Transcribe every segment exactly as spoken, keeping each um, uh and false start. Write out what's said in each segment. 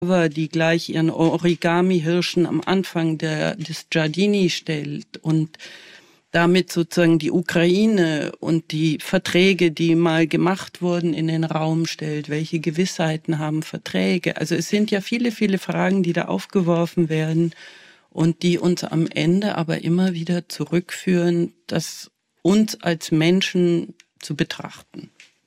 die gleich ihren Origami-Hirschen am Anfang der, des Giardini stellt und damit sozusagen die Ukraine und die Verträge, die mal gemacht wurden, in den Raum stellt. Welche Gewissheiten haben Verträge? Also es sind ja viele, viele Fragen, die da aufgeworfen werden und die uns am Ende aber immer wieder zurückführen, das uns als Menschen zu betrachten.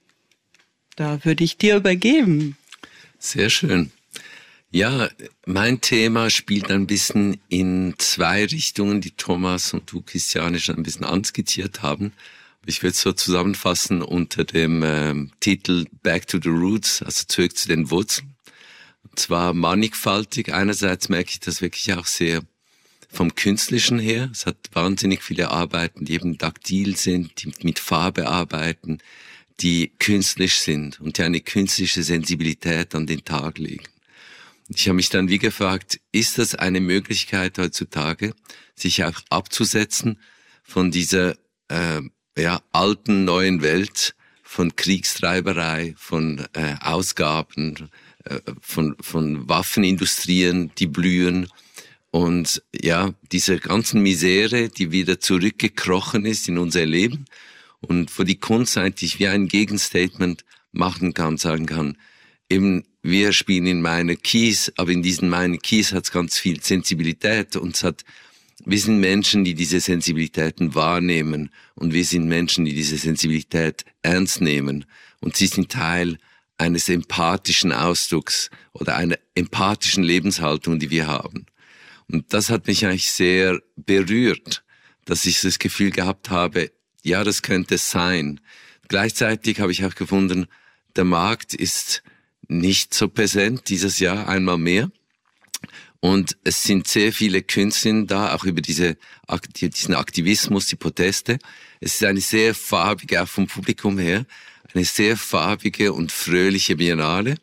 Da würde ich dir übergeben. Sehr schön. Ja, mein Thema spielt ein bisschen in zwei Richtungen, die Thomas und du, Christiane, schon ein bisschen anskizziert haben. Ich würde es so zusammenfassen unter dem ähm, Titel Back to the Roots, also zurück zu den Wurzeln. Und zwar mannigfaltig. Einerseits merke ich das wirklich auch sehr vom Künstlerischen her. Es hat wahnsinnig viele Arbeiten, die eben taktil sind, die mit Farbe arbeiten, die künstlerisch sind und die eine künstlerische Sensibilität an den Tag legen. Ich habe mich dann wie gefragt, ist das eine Möglichkeit heutzutage, sich auch abzusetzen von dieser äh, ja, alten, neuen Welt, von Kriegstreiberei, von äh, Ausgaben, äh, von, von Waffenindustrien, die blühen und ja, diese ganzen Misere, die wieder zurückgekrochen ist in unser Leben und wo die Kunst eigentlich wie ein Gegenstatement machen kann, sagen kann, eben, wir spielen in Minor Keys, aber in diesen Minor Keys hat es ganz viel Sensibilität und es hat, wir sind Menschen, die diese Sensibilitäten wahrnehmen und wir sind Menschen, die diese Sensibilität ernst nehmen und sie sind Teil eines empathischen Ausdrucks oder einer empathischen Lebenshaltung, die wir haben. Und das hat mich eigentlich sehr berührt, dass ich das Gefühl gehabt habe, ja, das könnte es sein. Gleichzeitig habe ich auch gefunden, der Markt ist nicht so präsent dieses Jahr, einmal mehr. Und es sind sehr viele Künstlerinnen da, auch über diese, diesen Aktivismus, die Proteste. Es ist eine sehr farbige, auch vom Publikum her, eine sehr farbige und fröhliche Biennale.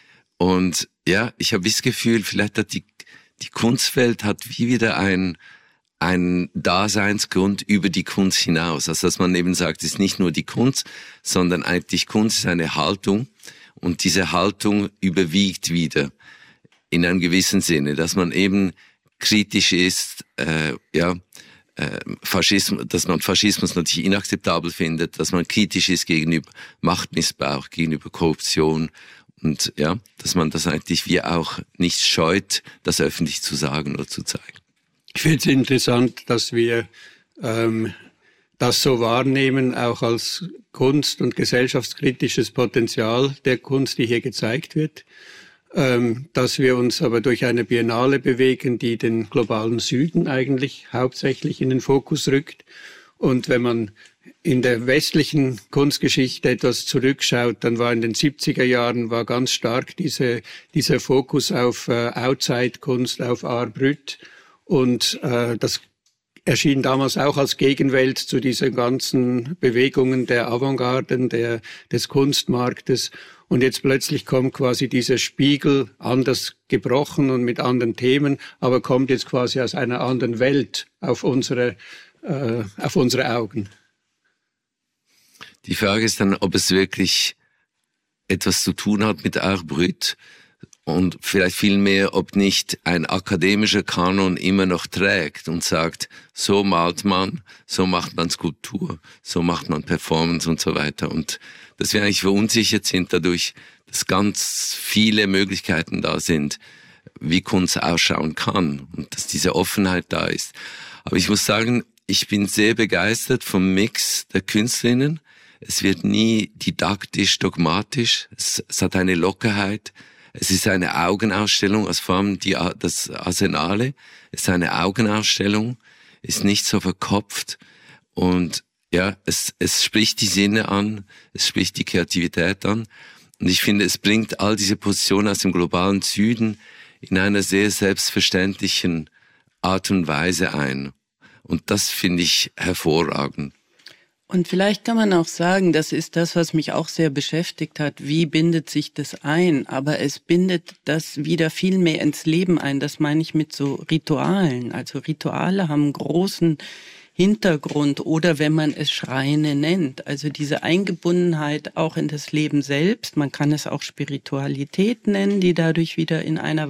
Und ja, ich habe das Gefühl, vielleicht hat die, die Kunstwelt hat wie wieder ein, ein Daseinsgrund über die Kunst hinaus. Also dass man eben sagt, es ist nicht nur die Kunst, sondern eigentlich Kunst ist eine Haltung. Und diese Haltung überwiegt wieder in einem gewissen Sinne, dass man eben kritisch ist, äh, ja, äh, Faschismus, dass man Faschismus natürlich inakzeptabel findet, dass man kritisch ist gegenüber Machtmissbrauch, gegenüber Korruption und ja, dass man das eigentlich wie auch nicht scheut, das öffentlich zu sagen oder zu zeigen. Ich finde es interessant, dass wir ähm, das so wahrnehmen, auch als kunst- und gesellschaftskritisches Potenzial der Kunst, die hier gezeigt wird, ähm, dass wir uns aber durch eine Biennale bewegen, die den globalen Süden eigentlich hauptsächlich in den Fokus rückt. Und wenn man in der westlichen Kunstgeschichte etwas zurückschaut, dann war in den siebziger Jahren war ganz stark diese, dieser Fokus auf äh, Outside-Kunst, auf Art Brut und äh, das erschien damals auch als Gegenwelt zu diesen ganzen Bewegungen der Avantgarden, der, des Kunstmarktes. Und jetzt plötzlich kommt quasi dieser Spiegel anders gebrochen und mit anderen Themen, aber kommt jetzt quasi aus einer anderen Welt auf unsere, äh, auf unsere Augen. Die Frage ist dann, ob es wirklich etwas zu tun hat mit Art Brut. Und vielleicht vielmehr, ob nicht ein akademischer Kanon immer noch trägt und sagt, so malt man, so macht man Skulptur, so macht man Performance und so weiter. Und dass wir eigentlich verunsichert sind dadurch, dass ganz viele Möglichkeiten da sind, wie Kunst ausschauen kann und dass diese Offenheit da ist. Aber ich muss sagen, ich bin sehr begeistert vom Mix der Künstlerinnen. Es wird nie didaktisch, dogmatisch, es, es hat eine Lockerheit. Es ist eine Augenausstellung, als Form die, das Arsenale. Es ist eine Augenausstellung, ist nicht so verkopft und ja, es, es spricht die Sinne an, es spricht die Kreativität an und ich finde, es bringt all diese Positionen aus dem globalen Süden in einer sehr selbstverständlichen Art und Weise ein und das finde ich hervorragend. Und vielleicht kann man auch sagen, das ist das, was mich auch sehr beschäftigt hat. Wie bindet sich das ein? Aber es bindet das wieder viel mehr ins Leben ein. Das meine ich mit so Ritualen. Also Rituale haben einen großen Hintergrund oder wenn man es Schreine nennt. Also diese Eingebundenheit auch in das Leben selbst. Man kann es auch Spiritualität nennen, die dadurch wieder in einer